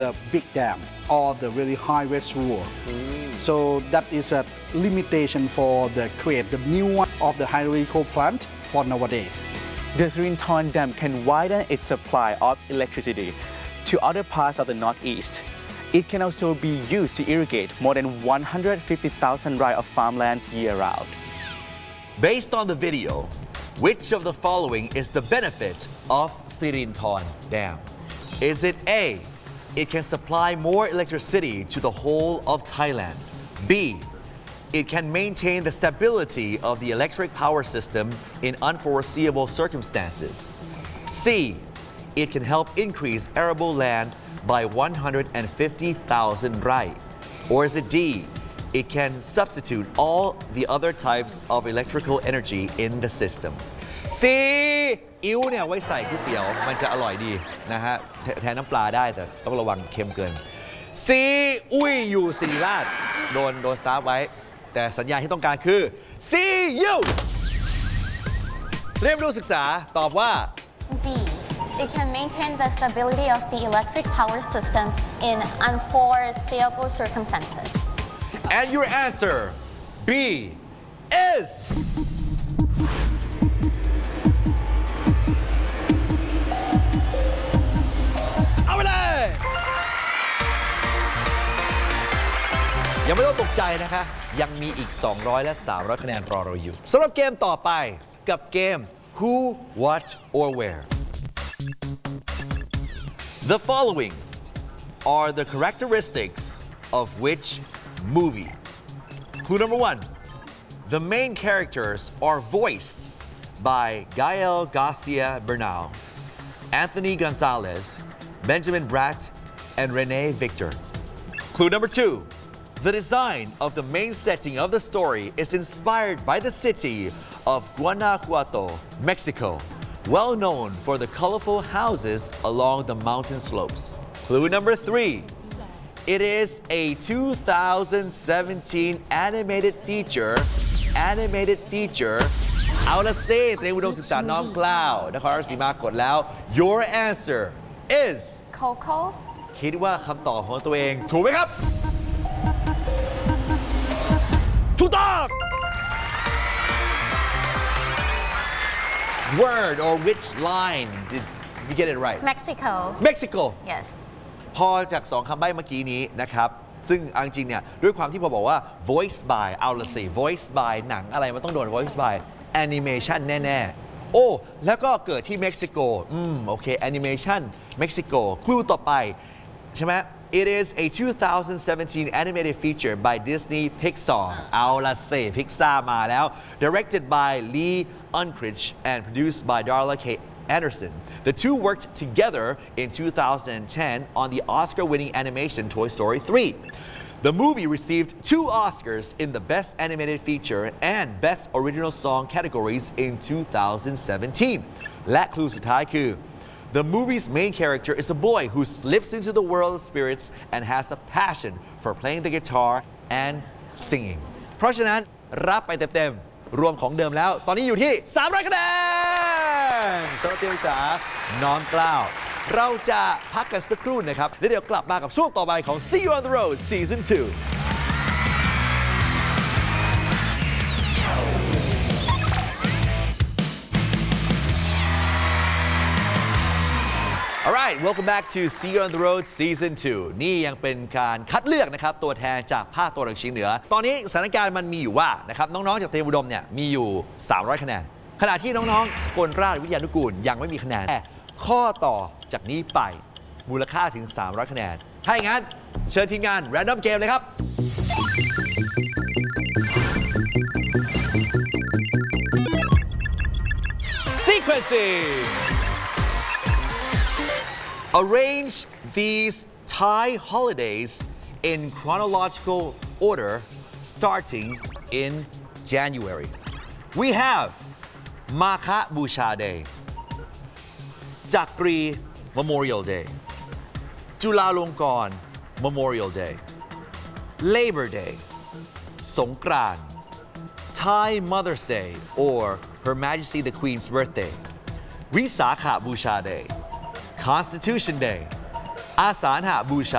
the big dam or the really high reservoir. So that is a limitation for the create the new one of the hydroelectric plant for nowadays. The Sirinthorn Dam can widen its supply of electricity to other parts of the Northeast. It can also be used to irrigate more than 150,000 rai of farmland year-round. Based on the video, which of the following is the benefit of Sirinthorn Dam? Is it A, it can supply more electricity to the whole of Thailand? B, it can maintain the stability of the electric power system in unforeseeable circumstances? C, it can help increase arable land by 150,000 rai? Or is it D, it can substitute all the other types of electrical energy in the system? C อิ้วเนี่ยไว้ใส่ก๋วยเตี๋ยวมันจะอร่อยดีนะฮะแทนน้ำปลาได้แต่ต้องระวังเค็มเกิน C อุ้ยอยู่ศิริราชโดนสตาร์ทไว้แต่สัญญาณที่ต้องการคือ C U เรียนรู้ศึกษาตอบว่า B. It can maintain the stability of the electric power system in unforeseeable circumstances. And your answer B isเอาไปเลยยังไม่ต้องตกใจนะคะยังมีอีก200และ300คะแนนรอเราอยู่สำหรับเกมต่อไปกับเกม Who What or Where The following are the characteristics of which movie? Clue number 1. The main characters are voiced by Gael Garcia Bernal, Anthony Gonzalez, Benjamin Bratt, and Renee Victor. Clue number 2. The design of the main setting of the story is inspired by the city of Guanajuato, Mexico, well known for the colorful houses along the mountain slopes. Clue number 3. It is a 2017 animated feature เอาละสิเตรียมอุดมศึกษาน้อมกล้าวนครราชสีมากดแล้ว Your answer is Coco. คิดว่าคำตอบของตัวเองถูกไหมครับถูกต้อง Word or which line did you get it right Mexico. Mexico Yes. พอจาก2คำใบ้เมื่อกี้นี้นะครับซึ่งจริงๆเนี่ยด้วยความที่พอบอกว่า voice by เอาละสิ voice by หนังอะไรมันต้องโดน voice by animation แน่ๆโอ้แล้วก็เกิดที่เม็กซิโกโอเค animation เม็กซิโกคลูต่อไปใช่ไหม It is a 2017 animated feature by Disney Pixar เอาละสิ Pixar มาแล้ว directed by Lee Unkrich and produced by Darla K. Anderson. The two worked together in 2010 on the Oscar-winning animation Toy Story 3. The movie received 2 Oscars in the Best Animated Feature and Best Original Song categories in 2017. และคลูสุดท้ายคือ The movie's main character is a boy who slips into the world of spirits and has a passion for playing the guitar and singing. เพราะฉะนั้นรับไปเต็มๆรวมของเดิมแล้วตอนนี้อยู่ที่300คะแนนสำหรับเตรียมจ๋าน้อมกล้าวเราจะพักกันสักครู่นะครับแล้วเดี๋ยวกลับมากับช่วงต่อไปของ See You on the Road Season 2 Alright, welcome back to See You on the Road Season 2 นี่ยังเป็นการคัดเลือกนะครับตัวแทนจากภาคตะวันออกเฉียงเหนือตอนนี้สถานการณ์มันมีอยู่ว่านะครับน้องๆจากเตรียมอุดมเนี่ยมีอยู่300คะแนนขณะที่น้องๆสกลราชวิทยานุกูลยังไม่มีคะแนนแต่ข้อต่อจากนี้ไปมูลค่าถึง300คะแนนถ้าอย่างนั้นเชิญทีมงาน Random Game เลยครับ Sequencing Arrange these Thai holidays in chronological order starting in January. We have Makha Busha Day, Jakri Memorial Day, Chulalongkorn Memorial Day, Labor Day, Songkran, Thai Mother's Day or Her Majesty the Queen's birthday, Visakha Busha Day, Constitution Day, Asanha Busha